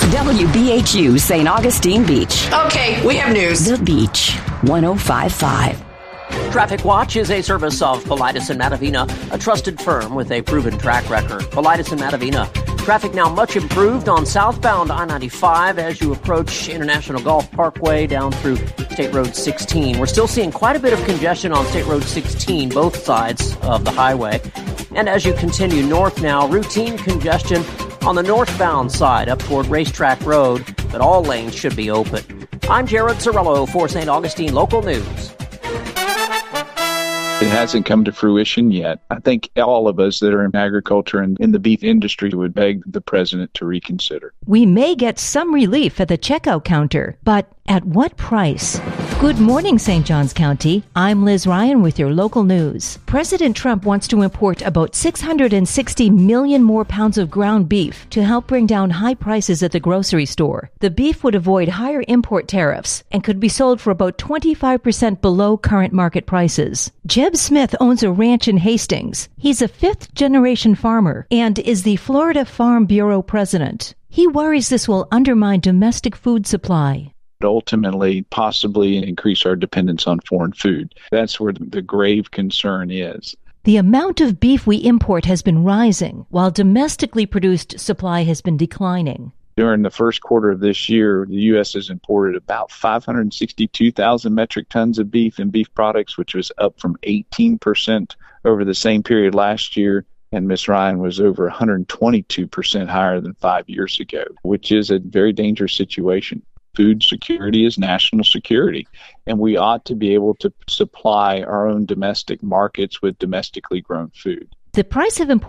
WBHU St. Augustine Beach. Okay, we have news. The Beach, 105.5. Traffic Watch is a service of Paulides and Matavina, a trusted firm with a proven track record. Paulides and Matavina. Traffic now much improved on southbound I-95 as you approach International Golf Parkway down through State Road 16. We're still seeing quite a bit of congestion on State Road 16, both sides of the highway. And as you continue north now, routine congestion on the northbound side up toward Racetrack Road, but all lanes should be open. I'm Jared Cirillo for St. Augustine Local News. It hasn't come to fruition yet. I think all of us that are in agriculture and in the beef industry would beg the president to reconsider. We may get some relief at the checkout counter, but at what price? Good morning, St. Johns County. I'm Liz Ryan with your local news. President Trump wants to import about 660 million more pounds of ground beef to help bring down high prices at the grocery store. The beef would avoid higher import tariffs and could be sold for about 25% below current market prices. Jeb Smith owns a ranch in Hastings. He's a fifth-generation farmer and is the Florida Farm Bureau president. He worries this will undermine domestic food supply. Ultimately, possibly increase our dependence on foreign food. That's where the grave concern is. The amount of beef we import has been rising, while domestically produced supply has been declining. During the first quarter of this year, the U.S. has imported about 562,000 metric tons of beef and beef products, which was up from 18% over the same period last year. And Ms. Ryan was over 122% higher than 5 years ago, which is a very dangerous situation. Food security is national security, and we ought to be able to supply our own domestic markets with domestically grown food. The price of